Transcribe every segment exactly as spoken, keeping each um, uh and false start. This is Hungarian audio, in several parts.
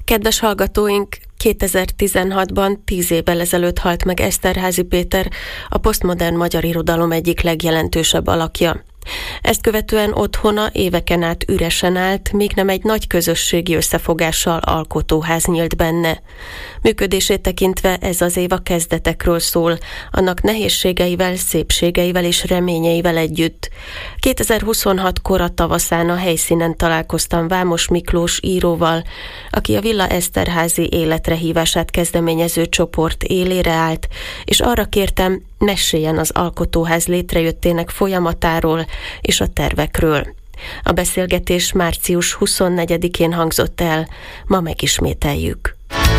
Kedves hallgatóink, kétezer-tizenhatban, tíz évvel ezelőtt halt meg Eszterházy Péter, a posztmodern magyar irodalom egyik legjelentősebb alakja. Ezt követően otthona éveken át üresen állt, míg nem egy nagy közösségi összefogással alkotóház nyílt benne. Működését tekintve ez az év a kezdetekről szól, annak nehézségeivel, szépségeivel és reményeivel együtt. kétezer-huszonhat kora tavaszán a helyszínen találkoztam Vámos Miklós íróval, aki a Villa Eszterházy életre hívását kezdeményező csoport élére állt, és arra kértem, meséljen az alkotóház létrejöttének folyamatáról és a tervekről. A beszélgetés március huszonnegyedikén hangzott el, ma megismételjük.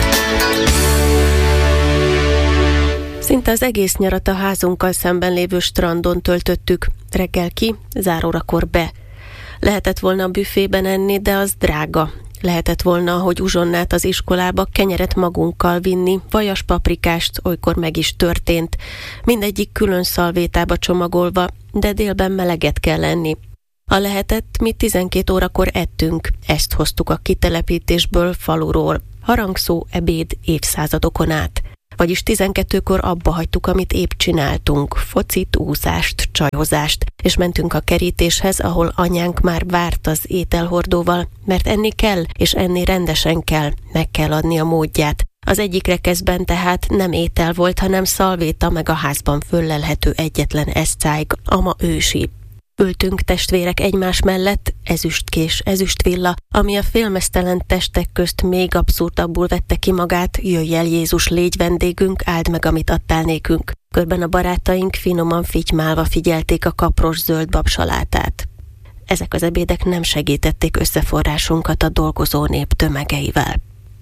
Szinte az egész nyarat a házunkkal szemben lévő strandon töltöttük, reggel ki, zárórakor be. Lehetett volna a büfében enni, de az drága. Lehetett volna, hogy uzsonnát az iskolába, kenyeret magunkkal vinni, vajas paprikást, olykor meg is történt. Mindegyik külön szalvétába csomagolva, de délben meleget kell enni. A lehetett, mi tizenkét órakor ettünk, ezt hoztuk a kitelepítésből, faluról. Harangszó, ebéd évszázadokon át. Vagyis tizenkettőkor abba hagytuk, amit épp csináltunk, focit, úszást, csajozást, és mentünk a kerítéshez, ahol anyánk már várt az ételhordóval, mert enni kell, és enni rendesen kell, meg kell adni a módját. Az egyik rekeszben tehát nem étel volt, hanem szalvéta, meg a házban föllelhető egyetlen eszcáig, ama ősi. Ültünk testvérek egymás mellett, ezüstkés, ezüstvilla, ami a félmeztelen testek közt még abszurdabbul vette ki magát, jöjj el Jézus, légy vendégünk, áld meg, amit adtál nékünk. Körben a barátaink finoman fitymálva figyelték a kapros zöld babsalátát. Ezek az ebédek nem segítették összeforrásunkat a dolgozó nép tömegeivel.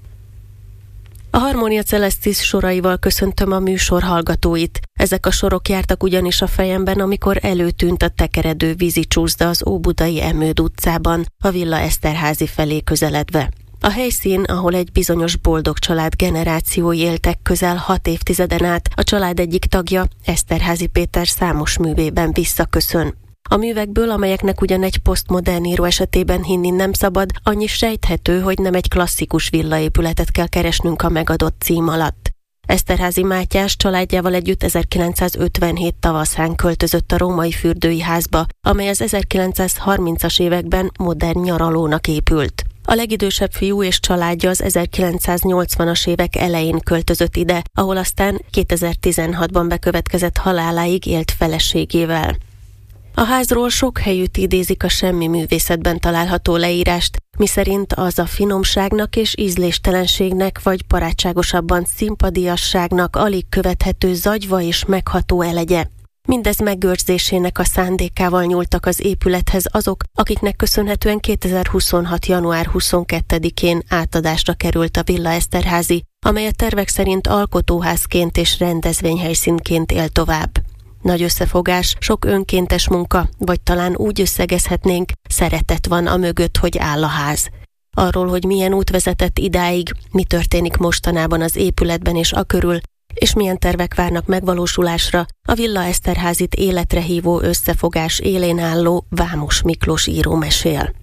A Harmonia Celestis soraival köszöntöm a műsor hallgatóit. Ezek a sorok jártak ugyanis a fejemben, amikor előtűnt a tekeredő vízicsúszda az Óbudai Emőd utcában, a Villa Eszterházy felé közeledve. A helyszín, ahol egy bizonyos boldog család generációi éltek közel hat évtizeden át, a család egyik tagja, Eszterházy Péter számos művében visszaköszön. A művekből, amelyeknek ugyan egy posztmodern író esetében hinni nem szabad, annyi sejthető, hogy nem egy klasszikus villaépületet kell keresnünk a megadott cím alatt. Eszterházy Mátyás családjával együtt ezerkilencszázötvenhét tavaszán költözött a római fürdői házba, amely az ezerkilencszázharmincas években modern nyaralónak épült. A legidősebb fiú és családja az ezerkilencszáznyolcvanas évek elején költözött ide, ahol aztán kétezer-tizenhatban bekövetkezett haláláig élt feleségével. A házról sok helyütt idézik a semmi művészetben található leírást, miszerint az a finomságnak és ízléstelenségnek vagy barátságosabban szimpadiasságnak alig követhető zagyva és megható elegye. Mindez megőrzésének a szándékával nyúltak az épülethez azok, akiknek köszönhetően kétezer-huszonhat. január huszonkettedikén átadásra került a Villa Eszterházy, amely a tervek szerint alkotóházként és rendezvényhelyszínként él tovább. Nagy összefogás, sok önkéntes munka, vagy talán úgy összegezhetnénk, szeretet van a mögött, hogy áll a ház. Arról, hogy milyen út vezetett idáig, mi történik mostanában az épületben és akörül, és milyen tervek várnak megvalósulásra, a Villa Eszterházit életre hívó összefogás élén álló Vámos Miklós író mesél.